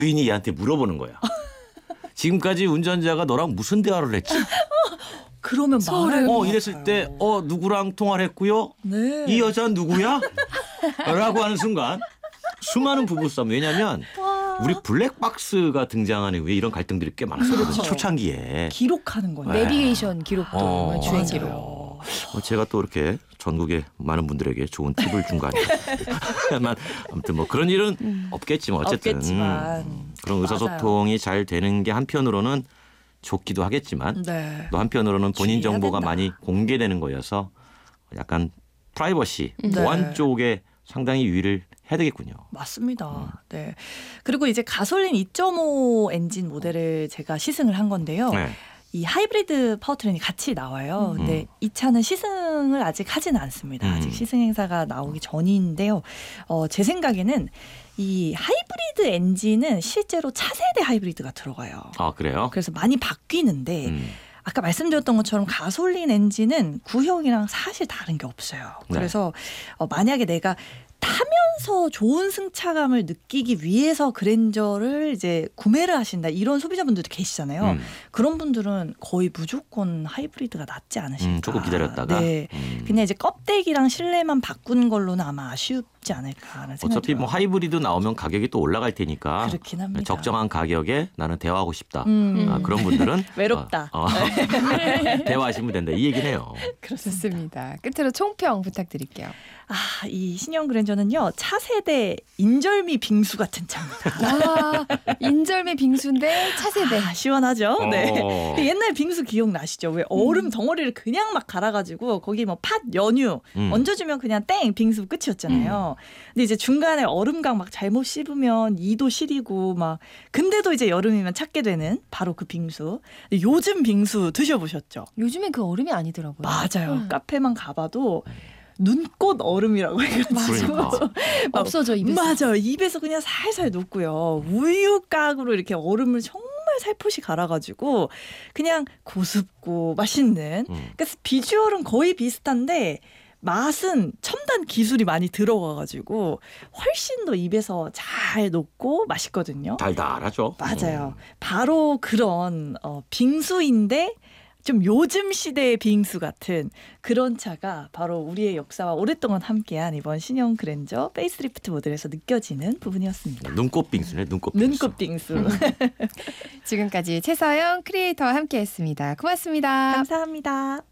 부인이 얘한테 물어보는 거야. 지금까지 운전자가 너랑 무슨 대화를 했지? 그러면 말을 이랬을 때 누구랑 통화를 했고요? 네. 이 여자는 누구야? 라고 하는 순간 수많은 부부싸움. 왜냐하면 우리 블랙박스가 등장한 이후에 이런 갈등들이 꽤 많았어요. 그렇죠. 초창기에. 기록하는 거죠. 내비게이션 기록도 주행 기록. 제가 또 이렇게 전국의 많은 분들에게 좋은 팁을 준 거 아니에요. 아무튼 뭐 그런 일은 없겠지만 어쨌든 그런 의사소통이 잘 되는 게 한편으로는 좋기도 하겠지만 네. 또 한편으로는 본인 주의해야 정보가 된다. 많이 공개되는 거여서 약간 프라이버시 네. 보안 쪽에 상당히 유의를 해야 되겠군요. 맞습니다. 네. 그리고 이제 가솔린 2.5 엔진 모델을 제가 시승을 한 건데요. 네. 이 하이브리드 파워트레인이 같이 나와요. 근데 이 차는 시승을 아직 하지는 않습니다. 아직 시승 행사가 나오기 전인데요. 제 생각에는 이 하이브리드 엔진은 실제로 차세대 하이브리드가 들어가요. 아, 그래요? 그래서 많이 바뀌는데 아까 말씀드렸던 것처럼 가솔린 엔진은 구형이랑 사실 다른 게 없어요. 그래서 만약에 내가 타면서 좋은 승차감을 느끼기 위해서 그랜저를 이제 구매를 하신다 이런 소비자분들도 계시잖아요. 그런 분들은 거의 무조건 하이브리드가 낫지 않으실까. 조금 기다렸다가. 네. 그냥 이제 껍데기랑 실내만 바꾼 걸로는 아마 아쉽지 않을까라는 생각이 어차피 뭐 들어요. 하이브리드 나오면 가격이 또 올라갈 테니까 그렇긴 합니다. 적정한 가격에 나는 대화하고 싶다. 그런 분들은 외롭다. 대화하시면 된다. 이 얘기네요. 좋습니다. 끝으로 총평 부탁드릴게요. 이 신형 그랜저는요. 차세대 인절미 빙수 같은 차입니다. 인절미 빙수인데 차세대. 시원하죠? 네. 옛날 빙수 기억나시죠? 왜 얼음 덩어리를 그냥 막 갈아가지고 거기 뭐 팥, 연유 얹어주면 그냥 땡 빙수 끝이었잖아요. 근데 이제 중간에 얼음강 막 잘못 씹으면 이도 시리고 막 근데도 이제 여름이면 찾게 되는 바로 그 빙수. 근데 요즘 빙수 드셔보셨죠? 요즘엔 그 얼음이 아니더라고요. 맞아요. 카페만 가봐도 눈꽃 얼음이라고 해가지고 그러니까. 없어져 입에서. 맞아요. 입에서 그냥 살살 녹고요. 우유각으로 이렇게 얼음을 정말 살포시 갈아가지고 그냥 고습고 맛있는. 그래서 비주얼은 거의 비슷한데 맛은 첨단 기술이 많이 들어가가지고 훨씬 더 입에서 잘 녹고 맛있거든요. 달달하죠. 맞아요. 바로 그런 빙수인데 좀 요즘 시대의 빙수 같은 그런 차가 바로 우리의 역사와 오랫동안 함께한 이번 신형 그랜저 페이스리프트 모델에서 느껴지는 부분이었습니다. 눈꽃 빙수네. 눈꽃 빙수. 눈꽃 빙수. 지금까지 최서영 크리에이터와 함께했습니다. 고맙습니다. 감사합니다.